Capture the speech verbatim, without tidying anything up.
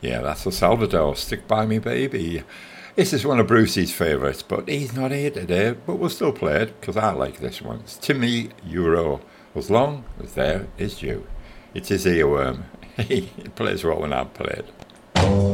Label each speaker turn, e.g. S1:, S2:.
S1: Yeah, that's for Salvador. Stick by me, baby. This is one of Brucey's favourites, but he's not here today. But we'll still play it because I like this one. It's Timmy Euro. As long as there is you. It's his earworm. He plays well when I've played.